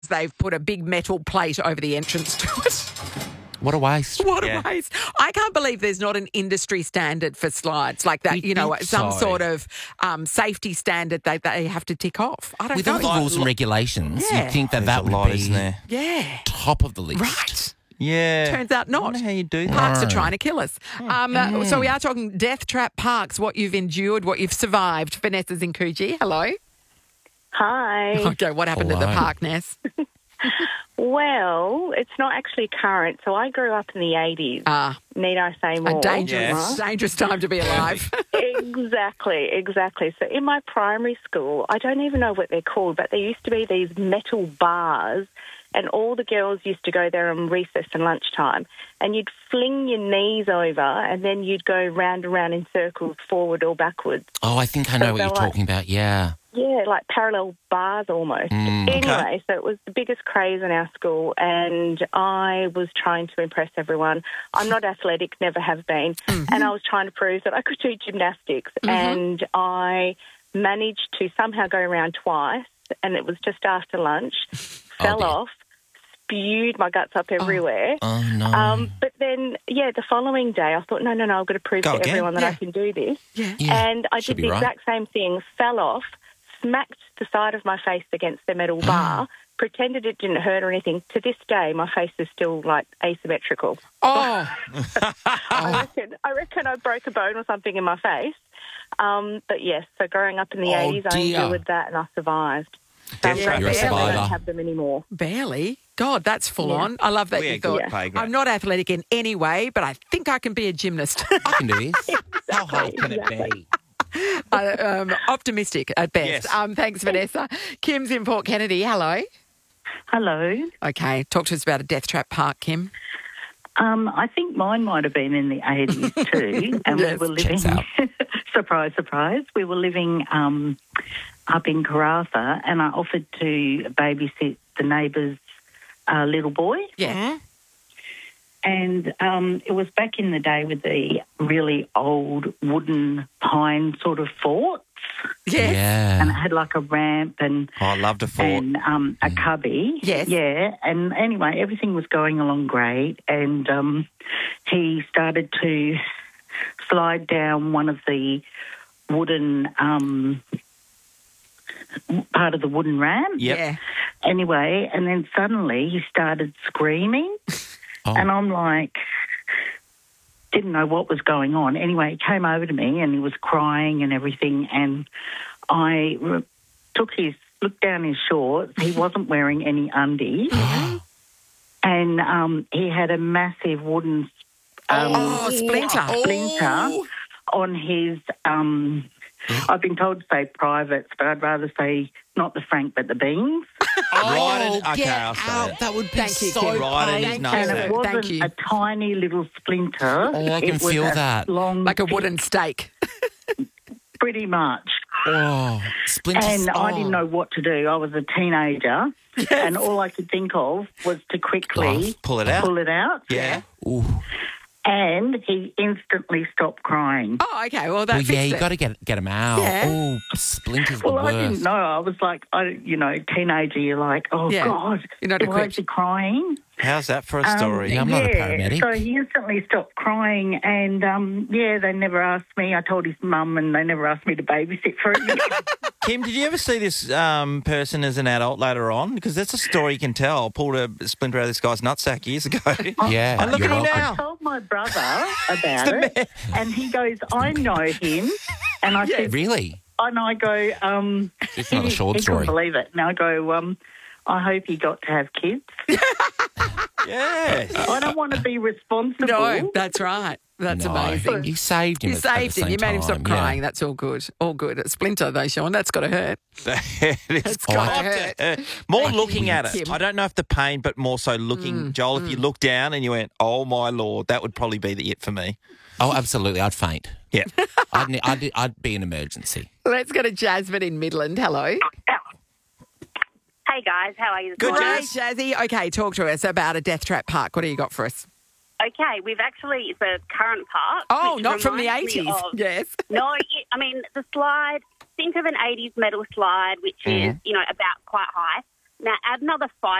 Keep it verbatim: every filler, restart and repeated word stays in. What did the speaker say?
they've put a big metal plate over the entrance to it. What a waste. What Yeah. a waste. I can't believe there's not an industry standard for slides like that, You'd you know, think some so. sort of um, safety standard that they have to tick off. I don't With know. all the rules and regulations, Yeah. you'd think that There's that a would lot, be isn't there? Yeah. top of the list. Right. Yeah. Turns out I not. wonder how you do that. Parks are No. trying to kill us. Um, uh, so we are talking Death Trap Parks, what you've endured, what you've survived. Vanessa's in Coogee. Hello. Hi. Okay, what happened at the Hello. park, Ness? Well, it's not actually current. So I grew up in the eighties. Ah, Need I say more? a dangerous, Yes. dangerous time to be alive. Exactly, exactly. So in my primary school, I don't even know what they're called, but there used to be these metal bars, and all the girls used to go there on recess and lunchtime, and you'd fling your knees over, and then you'd go round and round in circles, forward or backwards. Oh, I think I know So what they're you're like- talking about. Yeah. Yeah, like parallel bars almost. Mm. Anyway, so it was the biggest craze in our school, and I was trying to impress everyone. I'm not athletic, never have been, and I was trying to prove that I could do gymnastics, and I managed to somehow go around twice, and it was just after lunch, fell dear. off, spewed my guts up everywhere. Oh, no. Um, but then, yeah, the following day, I thought, no, no, no, I've got to prove Go to again. everyone that Yeah. I can do this. Yeah. Yeah, And I should did be the right. exact same thing, fell off, smacked the side of my face against the metal bar, pretended it didn't hurt or anything. To this day, my face is still, like, asymmetrical. Oh, I, reckon, I reckon I broke a bone or something in my face. Um, but, yes, so growing up in the Oh, eighties, I dear. endured that and I survived. So Death I'm trap. glad You're a that I survivor. don't have them anymore. barely. God, that's full Yeah. on. I love that We you had thought, good playground. I'm not athletic in any way, but I think I can be a gymnast. I can do this. How hard can it be? uh, um, optimistic at best. Yes. Um, thanks, Vanessa. Kim's in Port Kennedy. Hello. Hello. Okay, talk to us about a Death Trap Park, Kim. Um, I think mine might have been in the eighties too, and Yes, we were living. checks out. surprise, surprise. We were living um, up in Karratha, and I offered to babysit the neighbour's uh, little boy. Yeah. And um, it was back in the day with the really old wooden pine sort of forts, Yes. Yeah. and it had like a ramp and Oh, I loved a fort. and um, a cubby. Yes. Yeah. And anyway, everything was going along great. And um, he started to slide down one of the wooden, um, part of the wooden ramp. Yep. Yeah. Anyway, and then suddenly he started screaming. Oh. And I'm like, didn't know what was going on. Anyway, he came over to me and he was crying and everything. And I re- took his, looked down his shorts. He wasn't wearing any undies. And um, he had a massive wooden um, Oh, splinter. splinter on his, um, I've been told to say privates, but I'd rather say not the Frank, but the beans. Right in- Oh, okay, get I'll say out. it. That would be Thank you, so Kim. Right in his Thank nose. you. And there. it wasn't Thank you. a tiny little splinter. Oh, I can it was feel a that. Long, Like a thick- wooden stake. Pretty much. Oh, splinters. And I oh. didn't know what to do. I was a teenager, and all I could think of was to quickly Laugh. Pull it out. pull it out. Yeah. Ooh. And he instantly stopped crying. Oh, okay. Well, that Well, yeah, fixed you it. got to get get them out. Yeah. Oh, splinters Well, the I worst. didn't know. I was like, I, you know, teenager. You're like, oh Yeah. God, You're not why equipped. is he crying? How's that for a Um, story? Yeah, I'm not a yeah, paramedic. So he instantly stopped crying, and um, yeah, they never asked me. I told his mum, and they never asked me to babysit for him. Kim, did you ever see this um, person as an adult later on? Because that's a story you can tell. Pulled a splinter out of this guy's nutsack years ago. Yeah, And look you're at him welcome. now. I told my brother about it, and he goes, "I know him," and I said, Really? and I go, um, It's not a he- short he couldn't story. believe it, and I go, um, I hope he got to have kids. Yes. I don't want to be responsible. No, that's right. That's No. amazing. You saved him. You at- at the saved him. same You made him stop time, crying. yeah. That's all good. All good. A splinter, though, Sean. That's got to hurt. it's gotta got hurt. to hurt. More Thank you, looking at it. Kim. I don't know if the pain, but more so looking. Joel, if you look down and you went, oh, my Lord, that would probably be the it for me. Oh, absolutely. I'd faint. Yeah. I'd, ne- I'd, I'd be an emergency. Let's go to Jasmine in Midland. Hello. Hey guys, how are you this Good, morning? Jazz. Hey, Jazzy. Okay, talk to us about a Death Trap Park. What do you got for us? Okay, we've actually, it's a current park. Oh, which not from the reminds me eighties. of- Yes. No, it- I mean, the slide, think of an eighties metal slide, which is, you know, about quite high. now add another five